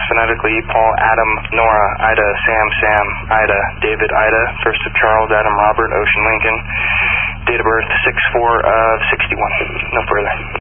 phonetically, Paul, Adam, Nora, Ida, Sam, Sam, Ida, David, Ida, first of Charles, Adam, Robert, Ocean, Lincoln, date of birth 6/4 of 61. No further.